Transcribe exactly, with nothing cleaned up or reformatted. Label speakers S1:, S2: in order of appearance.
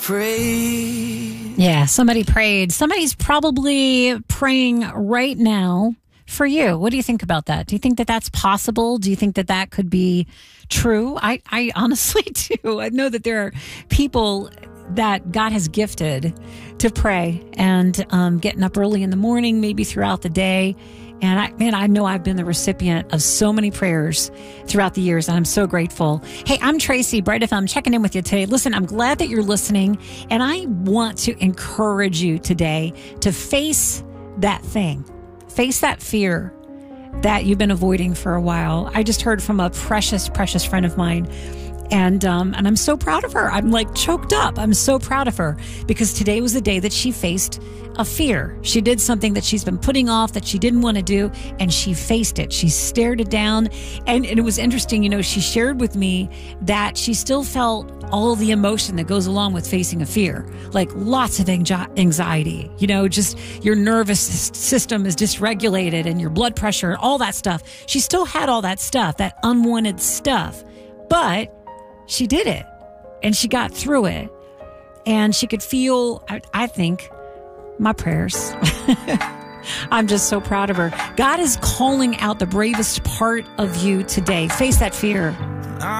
S1: Pray.
S2: Yeah, somebody prayed. Somebody's probably praying right now for you. What do you think about that? Do you think that that's possible? Do you think that that could be true? I, I honestly do. I know that there are people that God has gifted to pray and um, getting up early in the morning, maybe throughout the day. And I, man, I know I've been the recipient of so many prayers throughout the years, and I'm so grateful. Hey, I'm Tracy, Bright F M, checking in with you today. Listen, I'm glad that you're listening, and I want to encourage you today to face that thing, face that fear that you've been avoiding for a while. I just heard from a precious, precious friend of mine. And um, and I'm so proud of her. I'm like choked up. I'm so proud of her because today was the day that she faced a fear. She did something that she's been putting off that she didn't want to do, and she faced it. She stared it down. And, and it was interesting, you know, she shared with me that she still felt all the emotion that goes along with facing a fear, like lots of anxiety, you know, just your nervous system is dysregulated and your blood pressure and all that stuff. She still had all that stuff, that unwanted stuff, but she did it and she got through it, and she could feel, I, I think, my prayers. I'm just so proud of her. God is calling out the bravest part of you today. Face that fear.